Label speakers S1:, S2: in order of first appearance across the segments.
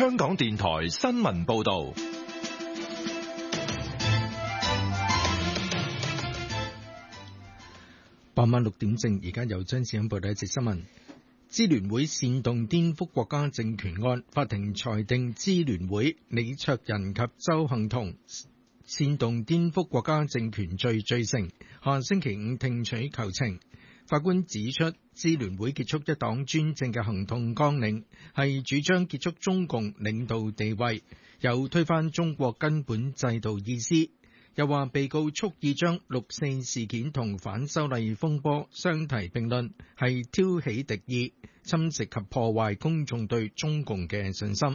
S1: 香港電台新聞報道。
S2: 傍晚6點正，而家由張志欣報道一節新聞。支聯會煽動顛覆國家政權案，法庭裁定支聯會李卓人及鄒幸彤煽動顛覆國家政權罪罪成，下星期五聽取求情。法官指出，支聯會結束一黨專政嘅行動綱領係主張結束中共領導地位，有推翻中國根本制度意思。又話被告蓄意將六四事件同反修例風波相提並論，係挑起敵意，侵蝕及破壞公眾對中共嘅信心。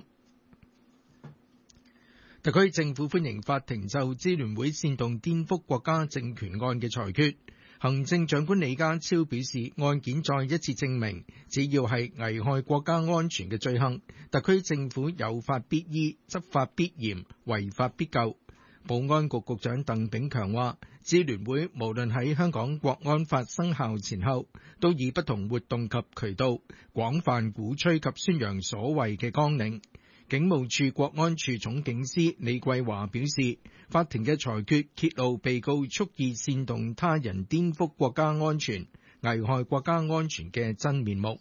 S2: 特區政府歡迎法庭就支聯會煽動顛覆國家政權案嘅裁決。行政長官李家超表示，案件再一次證明，只要係危害國家安全嘅罪行，特區政府有法必依，執法必嚴，違法必究。保安局局長鄧炳強話，支聯會無論喺香港國安法生效前後，都以不同活動及渠道廣泛鼓吹及宣揚所謂嘅綱領。警務處國安處總警司李桂華表示，法庭嘅裁決揭露被告蓄意煽動他人顛覆國家安全、危害國家安全嘅真面目。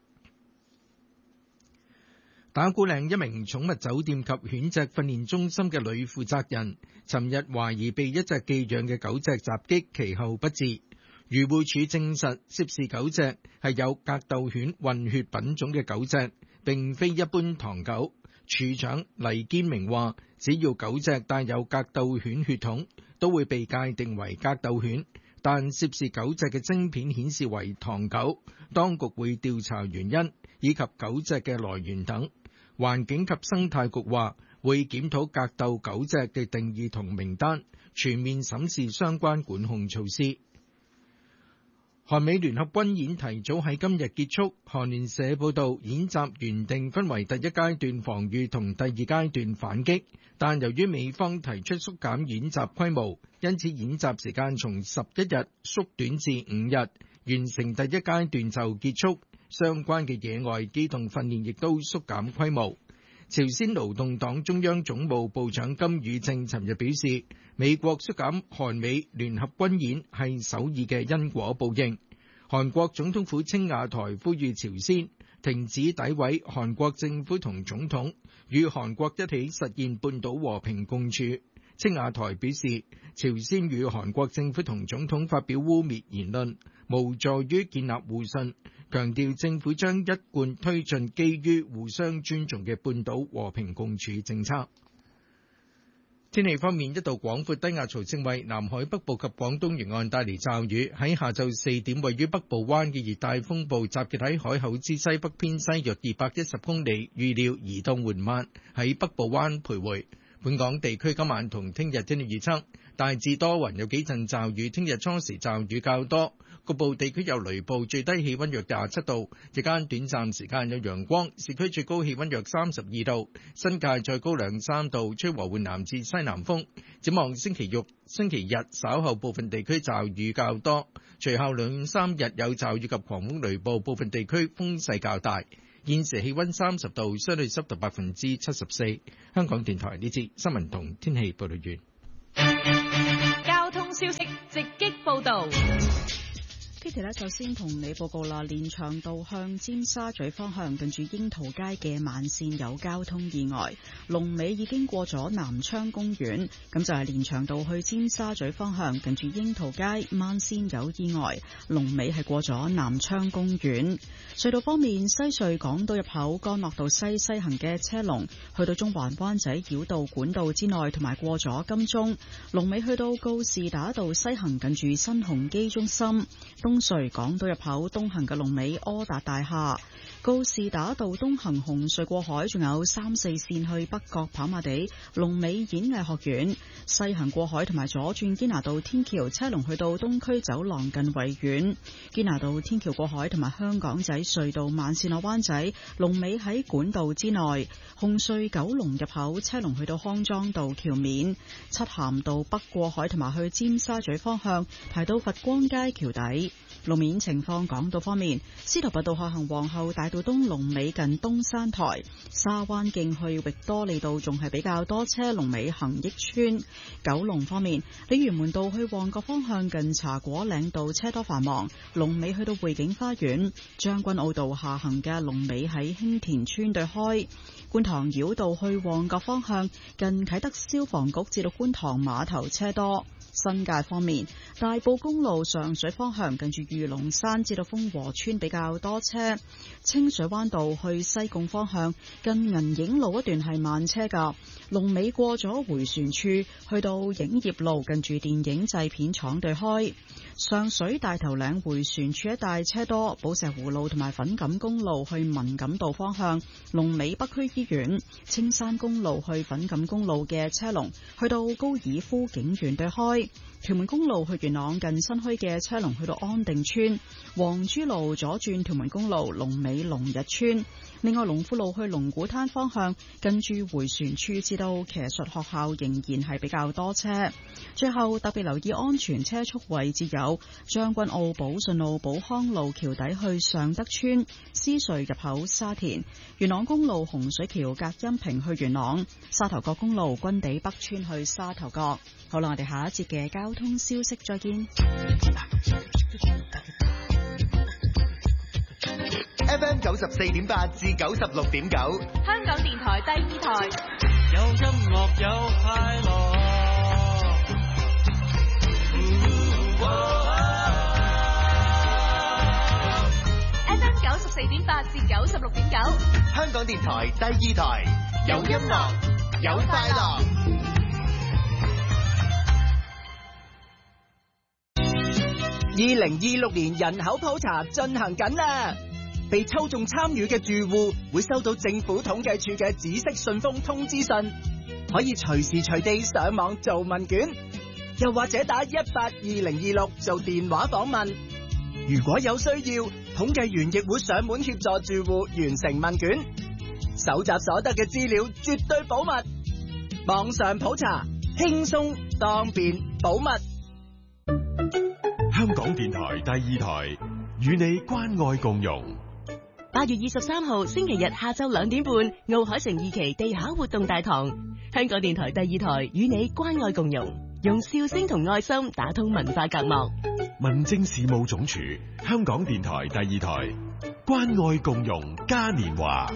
S2: 打鼓嶺一名寵物酒店及犬隻訓練中心嘅女負責人，尋日懷疑被一隻寄養嘅狗隻襲擊，其後不治。漁護署證實涉事狗隻係有格鬥犬混血品種嘅狗隻，並非一般唐狗。處長黎堅明話，只要狗隻帶有格鬥犬血統，都會被界定為格鬥犬，但涉事狗隻嘅晶片顯示為唐狗，當局會調查原因以及狗隻嘅來源等。環境及生態局話會檢討格鬥狗隻嘅定義同名單，全面審視相關管控措施。韓美聯合軍演提早喺今日結束，韓聯社報道，演習原定分為第一階段防禦同第二階段反擊，但由於美方提出縮減演習規模，因此演習時間從11日縮短至5日，完成第一階段就結束。相關嘅野外機動訓練亦都縮減規模。朝鮮勞動黨中央總務部長金宇正尋日表示，美國縮減韓美聯合軍演係首爾嘅因果報應。韓國總統府青瓦台呼籲朝鮮停止詆毀韓國政府同總統，與韓國一起實現半島和平共處。青瓦台表示，朝鮮與韓國政府同總統發表污蔑言論，無助於建立互信，強調政府將一貫推進基於互相尊重嘅半島和平共處政策。天氣方面，一道廣闊低壓槽正為南海北部及廣東沿岸帶嚟驟雨。喺下晝4點，位於北部灣嘅熱帶風暴集結喺海口之西北偏西約210公里，預料移動緩慢，喺北部灣徘徊。本港地區今晚同聽日天氣預測，大致多雲，有幾陣驟雨，聽日初時驟雨較多，局部地區有雷暴，最低氣溫約27度，日間短暫時間有陽光，市區最高氣溫約32度，新界再高2-3度，吹和緩南至西南風。展望星期日稍後部分地區驟雨較多，隨後2-3日有驟雨及狂風雷暴，部分地區風勢較大。現時氣溫30度，相對濕度74%。香港電台呢節新聞同天氣報道完。
S3: 交通消息直擊報道。
S4: Kitty 呢，就先同你報告啦。連翔道向尖沙咀方向近住櫻桃街嘅慢線有交通意外，龍尾已經過咗南昌公園。咁就係連翔道去尖沙咀方向近住櫻桃街慢線有意外，龍尾係過咗南昌公園。隧道方面，西隧港島入口干諾道西行嘅車龍去到中環灣仔繞道管道之內，同埋過咗金鐘，龍尾去到告士打道西行近住新鴻基中心。東隧港島入口東行嘅龍尾柯達大廈，告士打道東行紅隧過海，仲有3、4線去北角跑馬地，龍尾演藝學院。西行過海同埋左轉堅拿道天橋，車龍去到東區走廊近維園。堅拿道天橋過海同埋香港仔隧道慢線落灣仔，龍尾喺管道之內。紅隧九龍入口車龍去到康莊道橋面。漆咸道北過海同埋去尖沙咀方向排到佛光街橋底。 路面情況，港島方面，司徒拔道下行皇后大道東龍尾近東山台，沙灣徑去域多利道仲係比較多車，龍尾恒益邨。九龍方面，鯉魚門道去旺角方向近茶果嶺道車多繁忙，龍尾去到匯景花園。將軍澳道下行嘅龍尾喺興田村對開。觀塘繞道去旺角方向近啟德消防局至到觀塘碼頭車多。新界方面，大埔公路上水方向近住御龍山至到豐和村比較多車，清水灣道去西貢方向近銀影路一段係慢車噶，龍尾過咗回旋處去到影業路近住電影製片廠對開。上水大頭嶺回旋處一帶車多，寶石湖路同埋粉錦公路去文錦道方向龍尾北區醫院。青山公路去粉錦公路嘅車龍去到高爾夫景園對開。屯門公路去元朗近新墟嘅車龍去到安定村。黃珠路左轉屯門公路龍尾龍日村。另外龍富路去龍鼓灘方向近住回旋處至到騎術學校仍然係比較多車。最後特別留意安全車速位置有將軍澳寶順路寶康路橋底去尚德村，獅隧入口沙田，元朗公路洪水橋隔音屏去元朗，沙頭角公路軍地北村去沙頭角。好啦，我哋下一節嘅交通消息再見。
S5: FM 94.8至96.9，
S3: 香港電台第二台，
S6: 有音樂有快樂。
S3: FM 94.8至96.9，
S5: 香港電台第二台，有音樂有快樂。
S7: 2026年人口普查進行緊啦，被抽中參與嘅住戶會收到政府統計處嘅紫色信封通知信，可以隨時隨地上網做問卷，又或者打182-026做電話訪問。如果有需要，統計員亦會上門協助住戶完成問卷，搜集所得嘅資料絕對保密。網上普查輕鬆方便保密。
S1: 香港電台第二台與你關愛共融。
S8: 8月23號星期日下晝2點半，奧海城2期地下活動大堂，香港電台第二台與你關愛共融，用笑聲同愛心打通文化隔膜。
S1: 民政事務總署，香港電台第二台，關愛共融嘉年華。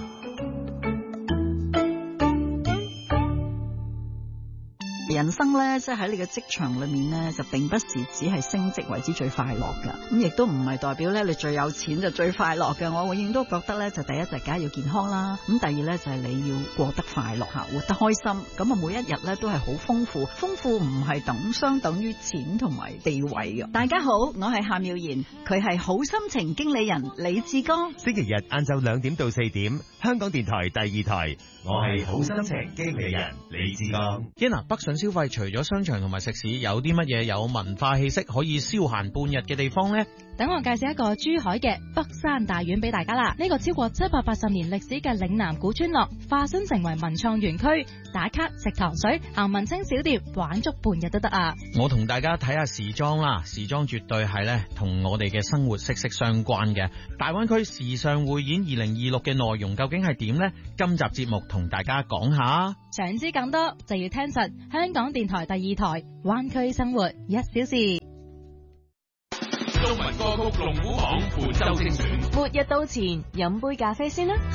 S9: 人生咧，即係喺你嘅職場裏面咧，就並不是只係升職為之最快樂噶，咁亦都唔係代表咧你最有錢就最快樂嘅。我永遠都覺得咧，就第一就梗係要健康啦，咁第二咧就係你要過得快樂吓，活得開心，咁啊每一日咧都係好豐富，豐富唔係相等於錢同埋地位嘅。大家好，我係夏妙賢，佢係好心情經理人李志剛。
S10: 星期日晏晝2點到4點，香港電台第二台，我係好心情經理人李志剛。
S11: 北上消費除咗商場同埋食肆，有啲乜嘢有文化氣息可以消閒半日嘅地方呢？
S12: 等我介紹一個珠海嘅北山大院俾大家啦。呢個超過780年歷史嘅嶺南古村落，化身成為文創園區，打卡食糖水行文青小店，玩足半日都得啊！
S11: 我同大家睇下時裝啦，時裝絕對係咧同我哋嘅生活息息相關嘅。大灣區時尚匯演2026嘅內容究竟係點呢？今集節目同大家講下。
S12: 想知更多就要聽實香港電台第二台灣區生活1小時。
S1: 中文歌曲龍虎榜本周精選，
S8: 末日到前，飲杯咖啡先啦。